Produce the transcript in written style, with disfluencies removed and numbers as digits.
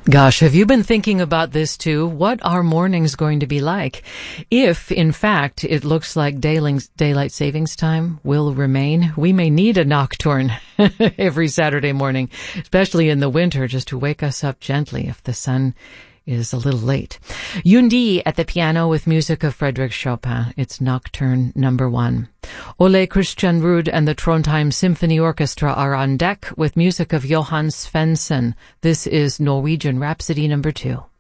Gosh, have you been thinking about this too? What are mornings going to be like? If, in fact, it looks like daylight savings time will remain, we may need a nocturne every Saturday morning, especially in the winter, just to wake us up gently if the sun is a little late. Yundi at the piano with music of Frédéric Chopin. It's Nocturne number 1. Ole Christian Ruud and the Trondheim Symphony Orchestra are on deck with music of Johann Svensson. This is Norwegian Rhapsody number 2.